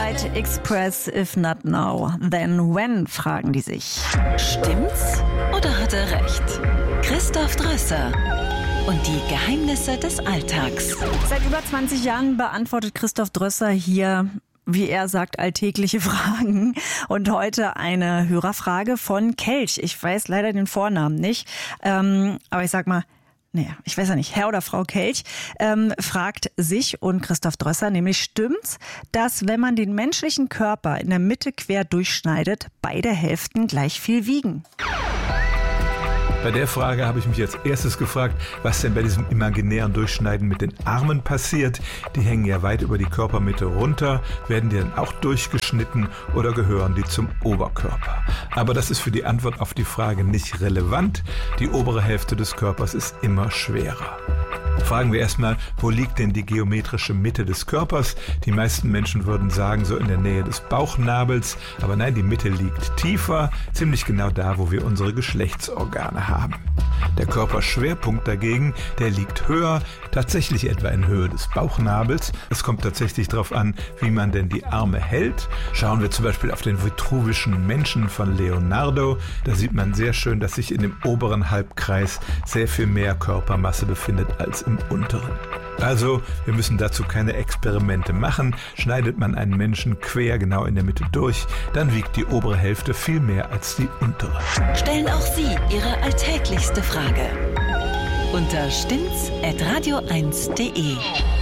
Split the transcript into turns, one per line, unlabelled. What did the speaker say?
Starlight Express, if not now, then when, fragen die sich.
Stimmt's oder hat er recht? Christoph Drösser und die Geheimnisse des Alltags.
Seit über 20 Jahren beantwortet Christoph Drösser hier, wie er sagt, alltägliche Fragen. Und heute eine Hörerfrage von Kelch. Ich weiß leider den Vornamen nicht, aber ich sag mal, ich weiß ja nicht, Herr oder Frau Kelch fragt sich und Christoph Drösser, nämlich stimmt's, dass wenn man den menschlichen Körper in der Mitte quer durchschneidet, beide Hälften gleich viel wiegen?
Bei der Frage habe ich mich als erstes gefragt, was denn bei diesem imaginären Durchschneiden mit den Armen passiert. Die hängen ja weit über die Körpermitte runter. Werden die dann auch durchgeschnitten oder gehören die zum Oberkörper? Aber das ist für die Antwort auf die Frage nicht relevant. Die obere Hälfte des Körpers ist immer schwerer. Fragen wir erstmal, wo liegt denn die geometrische Mitte des Körpers? Die meisten Menschen würden sagen, so in der Nähe des Bauchnabels. Aber nein, die Mitte liegt tiefer, ziemlich genau da, wo wir unsere Geschlechtsorgane haben. Der Körperschwerpunkt dagegen, der liegt höher, tatsächlich etwa in Höhe des Bauchnabels. Es kommt tatsächlich darauf an, wie man denn die Arme hält. Schauen wir zum Beispiel auf den vitruvischen Menschen von Leonardo. Da sieht man sehr schön, dass sich in dem oberen Halbkreis sehr viel mehr Körpermasse befindet als im unteren. Also, wir müssen dazu keine Experimente machen. Schneidet man einen Menschen quer genau in der Mitte durch, dann wiegt die obere Hälfte viel mehr als die untere.
Stellen auch Sie Ihre alltäglichste Frage unter stimmt's@radio1.de.